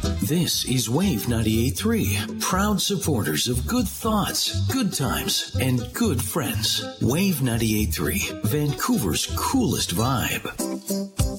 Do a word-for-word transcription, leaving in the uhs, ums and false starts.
This is Wave ninety-eight point three, proud supporters of good thoughts, good times, and good friends. Wave ninety-eight point three, Vancouver's coolest vibe.